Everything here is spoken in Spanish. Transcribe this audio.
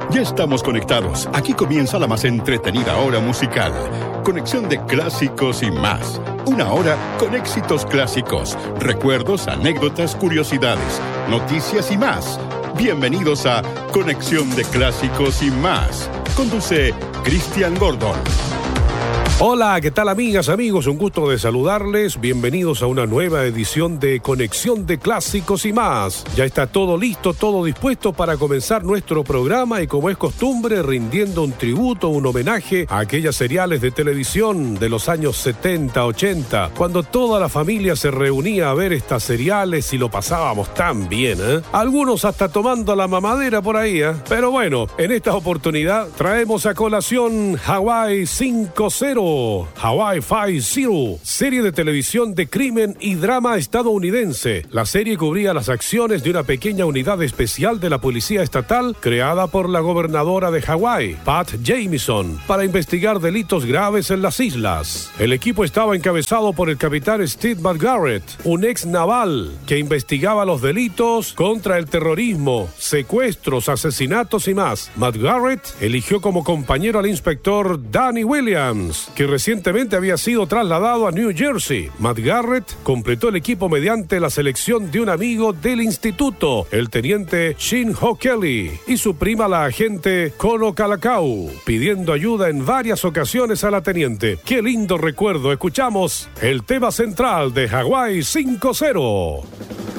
Ya estamos conectados. Aquí comienza la más entretenida hora musical. Conexión de clásicos y más. Una hora con éxitos clásicos, recuerdos, anécdotas, curiosidades, noticias y más. Bienvenidos a Conexión de Clásicos y más. Conduce Cristian Gordon. Hola, ¿qué tal amigas, amigos? Un gusto de saludarles. Bienvenidos a una nueva edición de Conexión de Clásicos y más. Ya está todo listo, todo dispuesto para comenzar nuestro programa y como es costumbre, rindiendo un tributo, un homenaje a aquellas seriales de televisión de los años 70, 80, cuando toda la familia se reunía a ver estas seriales y lo pasábamos tan bien, ¿eh? Algunos hasta tomando la mamadera por ahí, ¿eh? Pero bueno, en esta oportunidad traemos a colación Hawaii 5-0. Hawaii 5-0, serie de televisión de crimen y drama estadounidense. La serie cubría las acciones de una pequeña unidad especial de la policía estatal creada por la gobernadora de Hawái, Pat Jamieson, para investigar delitos graves en las islas. El equipo estaba encabezado por el capitán Steve McGarrett, un ex naval que investigaba los delitos contra el terrorismo, secuestros, asesinatos y más. McGarrett eligió como compañero al inspector Danny Williams, que recientemente había sido trasladado a New Jersey. McGarrett completó el equipo mediante la selección de un amigo del instituto, el teniente Shin Ho Kelly, y su prima la agente Kono Kalakau, pidiendo ayuda en varias ocasiones a la teniente. ¡Qué lindo recuerdo! Escuchamos el tema central de Hawaii 5-0.